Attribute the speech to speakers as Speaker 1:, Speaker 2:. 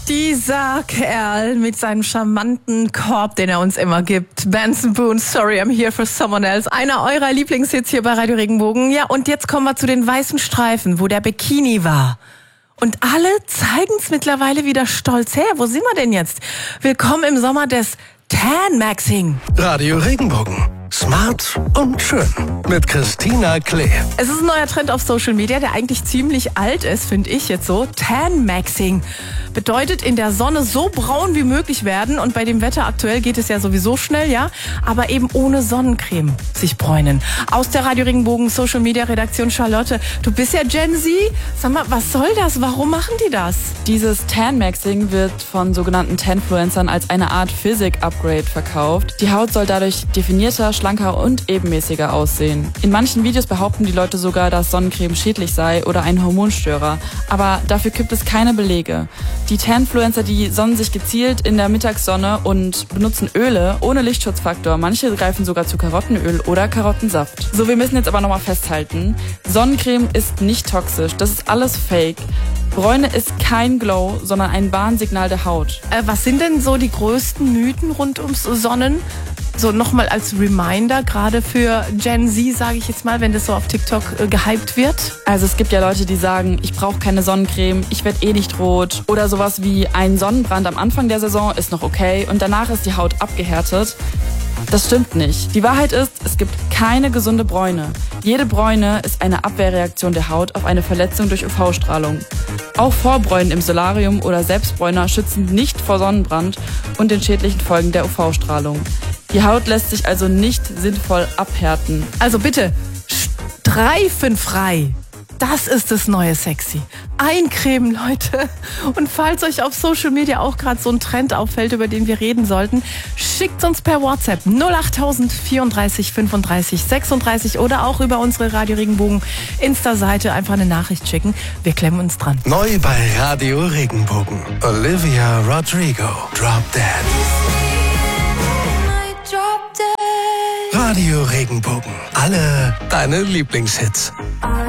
Speaker 1: Dieser Kerl mit seinem charmanten Korb, den er uns immer gibt. Benson Boone, Sorry, I'm Here for Someone Else. Einer eurer Lieblingshits hier bei Radio Regenbogen. Ja, und jetzt kommen wir zu den weißen Streifen, wo der Bikini war. Und alle zeigen es mittlerweile wieder stolz her. Wo sind wir denn jetzt? Willkommen im Sommer des Tan-Maxing.
Speaker 2: Radio Regenbogen. Smart und schön. Mit Christina Klee.
Speaker 1: Es ist ein neuer Trend auf Social Media, der eigentlich ziemlich alt ist, finde ich jetzt so. Tan-Maxing bedeutet in der Sonne so braun wie möglich werden. Und bei dem Wetter aktuell geht es ja sowieso schnell, ja. Aber eben ohne Sonnencreme sich bräunen. Aus der Radio Regenbogen Social Media Redaktion Charlotte. Du bist ja Gen Z. Sag mal, was soll das? Warum machen die das?
Speaker 3: Dieses Tan-Maxing wird von sogenannten Tanfluencern als eine Art Physik-Upgrade verkauft. Die Haut soll dadurch definierter, schlanker und ebenmäßiger aussehen. In manchen Videos behaupten die Leute sogar, dass Sonnencreme schädlich sei oder ein Hormonstörer. Aber dafür gibt es keine Belege. Die Tanfluencer, die sonnen sich gezielt in der Mittagssonne und benutzen Öle ohne Lichtschutzfaktor. Manche greifen sogar zu Karottenöl oder Karottensaft. So, wir müssen jetzt aber nochmal festhalten. Sonnencreme ist nicht toxisch. Das ist alles Fake. Bräune ist kein Glow, sondern ein Warnsignal der Haut.
Speaker 1: Was sind denn so die größten Mythen rund ums Sonnen? So nochmal als Reminder, gerade für Gen Z, sage ich jetzt mal, wenn das so auf TikTok gehypt wird.
Speaker 3: Also es gibt ja Leute, die sagen, ich brauche keine Sonnencreme, ich werde eh nicht rot. Oder sowas wie ein Sonnenbrand am Anfang der Saison ist noch okay und danach ist die Haut abgehärtet. Das stimmt nicht. Die Wahrheit ist, es gibt keine gesunde Bräune. Jede Bräune ist eine Abwehrreaktion der Haut auf eine Verletzung durch UV-Strahlung. Auch Vorbräunen im Solarium oder Selbstbräuner schützen nicht vor Sonnenbrand und den schädlichen Folgen der UV-Strahlung. Die Haut lässt sich also nicht sinnvoll abhärten.
Speaker 1: Also bitte, streifenfrei. Das ist das neue Sexy. Eincremen, Leute. Und falls euch auf Social Media auch gerade so ein Trend auffällt, über den wir reden sollten, schickt uns per WhatsApp 08000 34 35 36 oder auch über unsere Radio Regenbogen Insta-Seite einfach eine Nachricht schicken. Wir klemmen uns dran.
Speaker 2: Neu bei Radio Regenbogen. Olivia Rodrigo. Drop Dead. Radio Regenbogen. Alle deine Lieblingshits.